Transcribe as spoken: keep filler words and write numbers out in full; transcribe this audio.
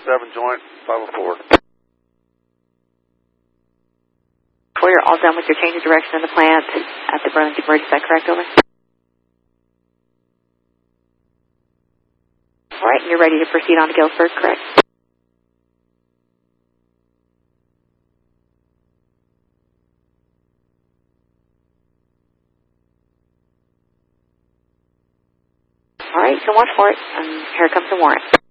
seven joint, five oh four. Before you're all done with your change of direction in the plant at the Burlington Bridge, is that correct, over? All right, and you're ready to proceed on to Galesburg, correct? All right, so watch for it, and here comes the warrant.